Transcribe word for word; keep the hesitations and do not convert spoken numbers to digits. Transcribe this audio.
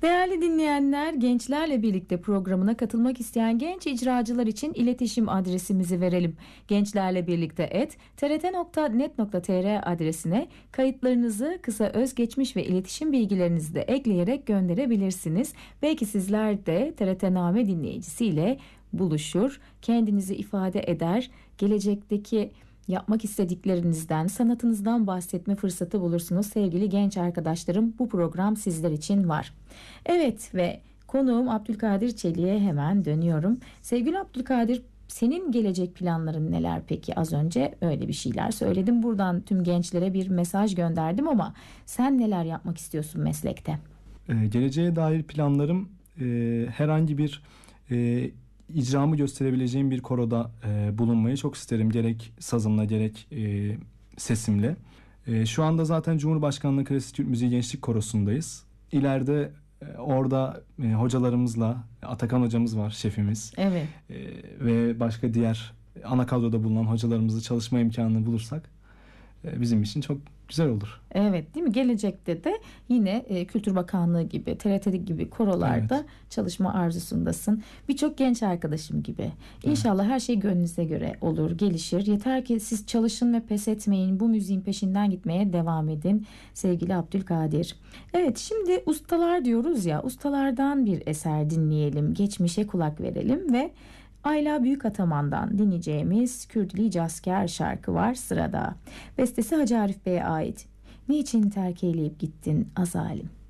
Değerli dinleyenler, Gençlerle Birlikte programına katılmak isteyen genç icracılar için iletişim adresimizi verelim. Gençlerle Birlikte et t r t nokta net nokta t r adresine kayıtlarınızı, kısa özgeçmiş ve iletişim bilgilerinizi de ekleyerek gönderebilirsiniz. Belki sizler de T R T Name dinleyicisiyle buluşur, kendinizi ifade eder, gelecekteki yapmak istediklerinizden, sanatınızdan bahsetme fırsatı bulursunuz. Sevgili genç arkadaşlarım, bu program sizler için var. Evet, ve konuğum Abdülkadir Çelik'e hemen dönüyorum. Sevgili Abdülkadir, senin gelecek planların neler peki? Az önce öyle bir şeyler söyledim. Buradan tüm gençlere bir mesaj gönderdim ama sen neler yapmak istiyorsun meslekte? Ee, geleceğe dair planlarım e, herhangi bir e, icramı gösterebileceğim bir koroda e, bulunmayı çok isterim. Gerek sazımla gerek e, sesimle. E, şu anda zaten Cumhurbaşkanlığı Klasik Türk Müziği Gençlik Korosu'ndayız. İleride e, orada e, hocalarımızla, Atakan hocamız var, şefimiz. Evet. E, ve başka diğer ana kadroda bulunan hocalarımızla çalışma imkanını bulursak e, bizim için çok güzel olur. Evet, değil mi? Gelecekte de yine e, Kültür Bakanlığı gibi, T R T gibi korolarda evet. çalışma arzusundasın. Birçok genç arkadaşım gibi. İnşallah evet. her şey gönlünüze göre olur, gelişir. Yeter ki siz çalışın ve pes etmeyin. Bu müziğin peşinden gitmeye devam edin sevgili Abdülkadir. Evet, şimdi ustalar diyoruz ya, ustalardan bir eser dinleyelim. Geçmişe kulak verelim ve Ayla Büyükataman'dan dinleyeceğimiz Kürdili Casker şarkı var sırada. Bestesi Hacı Arif Bey'e ait. Niçin terk eyleyip gittin azalim?